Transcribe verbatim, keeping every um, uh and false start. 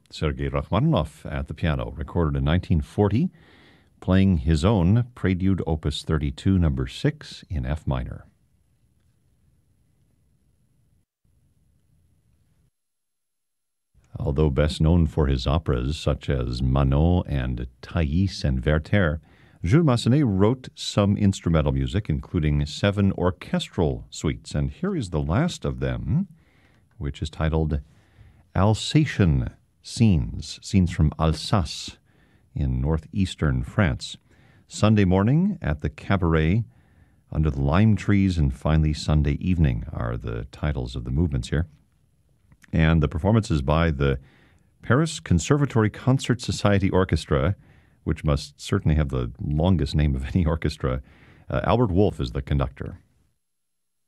Sergei Rachmaninoff at the piano, recorded in nineteen forty, playing his own Prelude Opus thirty-two, number six in F minor. Although best known for his operas such as Manon and Thais and Werther, Jules Massenet wrote some instrumental music, including seven orchestral suites, and here is the last of them, which is titled Alsatian Scenes, Scenes from Alsace in northeastern France. Sunday morning at the Cabaret, Under the Lime Trees, and finally Sunday evening are the titles of the movements here. And the performance is by the Paris Conservatory Concert Society Orchestra, which must certainly have the longest name of any orchestra. Uh, Albert Wolff is the conductor.